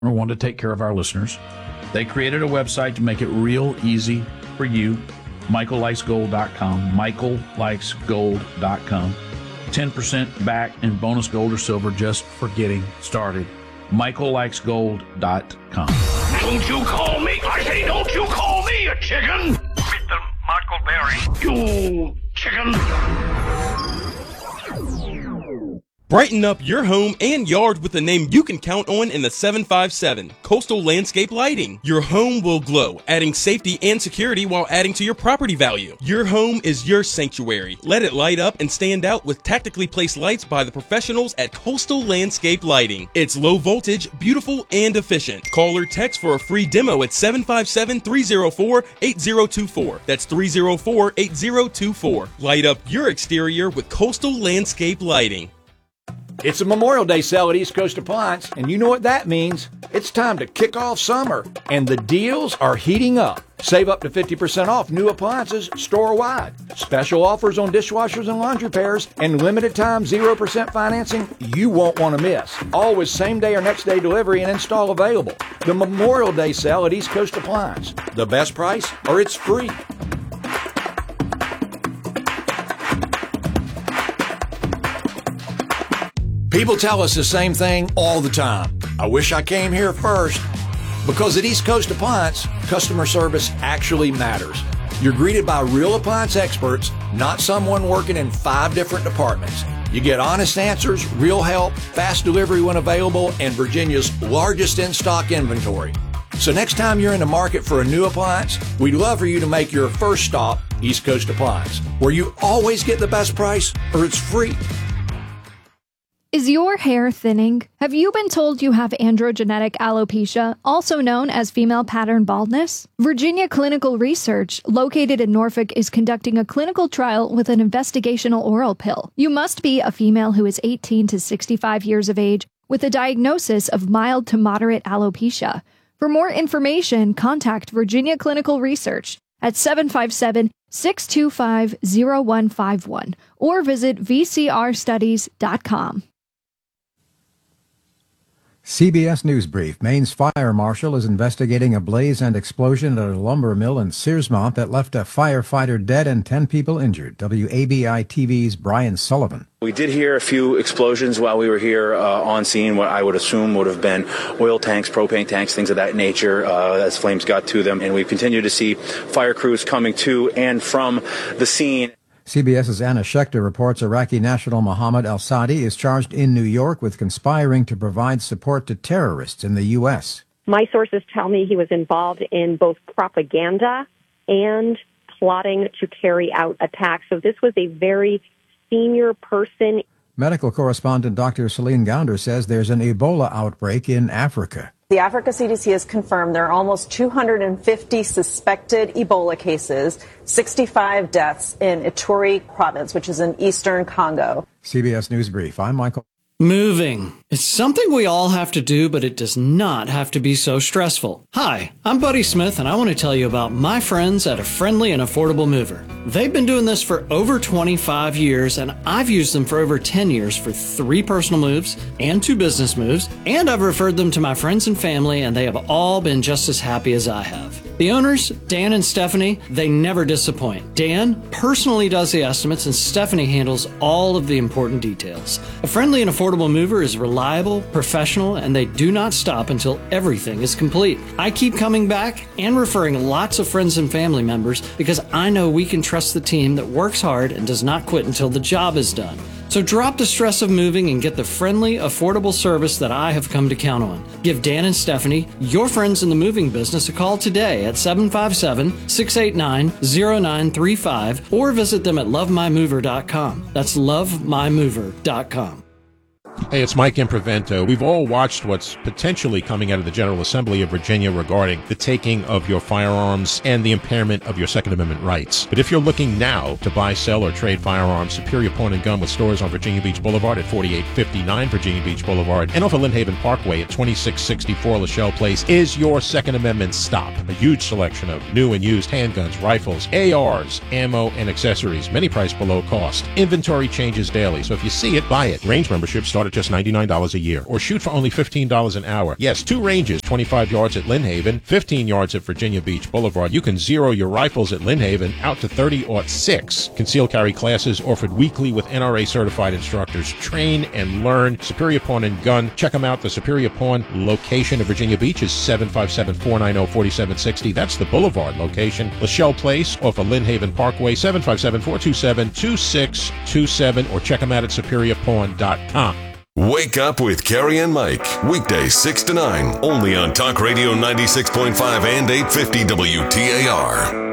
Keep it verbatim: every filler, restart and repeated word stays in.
want to take care of our listeners. They created a website to make it real easy for you. Michael Likes Gold dot com. Michael Likes Gold dot com. ten percent back in bonus gold or silver just for getting started. Michael Likes Gold dot com. Don't you call me, I say, don't you call me a chicken! Mister Michael Berry, you chicken! Brighten up your home and yard with a name you can count on in the seven five seven, Coastal Landscape Lighting. Your home will glow, adding safety and security while adding to your property value. Your home is your sanctuary. Let it light up and stand out with tactically placed lights by the professionals at Coastal Landscape Lighting. It's low voltage, beautiful, and efficient. Call or text for a free demo at seven five seven, three oh four, eight oh two four. That's three oh four, eight oh two four. Light up your exterior with Coastal Landscape Lighting. It's a Memorial Day sale at East Coast Appliance, and you know what that means. It's time to kick off summer, and the deals are heating up. Save up to fifty percent off new appliances store-wide. Special offers on dishwashers and laundry pairs, and limited time zero percent financing you won't want to miss. Always same-day or next-day delivery and install available. The Memorial Day sale at East Coast Appliance. The best price, or it's free. People tell us the same thing all the time. I wish I came here first. Because at East Coast Appliance, customer service actually matters. You're greeted by real appliance experts, not someone working in five different departments. You get honest answers, real help, fast delivery when available, and Virginia's largest in-stock inventory. So next time you're in the market for a new appliance, we'd love for you to make your first stop East Coast Appliance, where you always get the best price or it's free. Is your hair thinning? Have you been told you have androgenetic alopecia, also known as female pattern baldness? Virginia Clinical Research, located in Norfolk, is conducting a clinical trial with an investigational oral pill. You must be a female who is eighteen to sixty-five years of age with a diagnosis of mild to moderate alopecia. For more information, contact Virginia Clinical Research at seven five seven, six two five, zero one five one or visit v c r studies dot com. C B S News Brief. Maine's fire marshal is investigating a blaze and explosion at a lumber mill in Searsmont that left a firefighter dead and ten people injured. W A B I T V's Brian Sullivan. We did hear a few explosions while we were here uh, on scene, what I would assume would have been oil tanks, propane tanks, things of that nature, uh, as flames got to them. And we continue to see fire crews coming to and from the scene. CBS's Anna Schechter reports Iraqi national Mohammed al-Sadi is charged in New York with conspiring to provide support to terrorists in the U S. My sources tell me he was involved in both propaganda and plotting to carry out attacks. So this was a very senior person. Medical correspondent Doctor Celine Gounder says there's an Ebola outbreak in Africa. The Africa C D C has confirmed there are almost two hundred fifty suspected Ebola cases, sixty-five deaths in Ituri province, which is in eastern Congo. C B S News Brief. I'm Michael. Moving. It's something we all have to do, but it does not have to be so stressful. Hi, I'm Buddy Smith, and I want to tell you about my friends at A Friendly and Affordable Mover. They've been doing this for over twenty-five years, and I've used them for over ten years for three personal moves and two business moves, and I've referred them to my friends and family, and they have all been just as happy as I have. The owners, Dan and Stephanie, they never disappoint. Dan personally does the estimates, and Stephanie handles all of the important details. A Friendly and Affordable Mover is reliable, professional, and they do not stop until everything is complete. I keep coming back and referring lots of friends and family members because I know we can trust the team that works hard and does not quit until the job is done. So drop the stress of moving and get the friendly, affordable service that I have come to count on. Give Dan and Stephanie, your friends in the moving business, a call today at seven five seven, six eight nine, zero nine three five or visit them at love my mover dot com. That's love my mover dot com. Hey, it's Mike Improvento. We've all watched what's potentially coming out of the General Assembly of Virginia regarding the taking of your firearms and the impairment of your Second Amendment rights. But if you're looking now to buy, sell, or trade firearms, Superior Pawn and Gun with stores on Virginia Beach Boulevard at forty-eight fifty-nine Virginia Beach Boulevard and off of Lynn Haven Parkway at twenty-six sixty-four Lachelle Place is your Second Amendment stop. A huge selection of new and used handguns, rifles, A Rs, ammo, and accessories, many priced below cost. Inventory changes daily, so if you see it, buy it. Range memberships start at at just ninety-nine dollars a year. Or shoot for only fifteen dollars an hour. Yes, two ranges, twenty-five yards at Lynn Haven, fifteen yards at Virginia Beach Boulevard. You can zero your rifles at Lynn Haven out to thirty or six. Concealed carry classes offered weekly with N R A certified instructors. Train and learn. Superior Pawn and Gun. Check them out. The Superior Pawn location of Virginia Beach is seven five seven, four nine zero, four seven six zero. That's the Boulevard location. Lachelle Place off of Lynn Haven Parkway, seven five seven, four two seven, two six two seven, or check them out at superior pawn dot com. Wake up with Carrie and Mike. Weekdays six to nine. Only on Talk Radio ninety-six point five and eight fifty W T A R.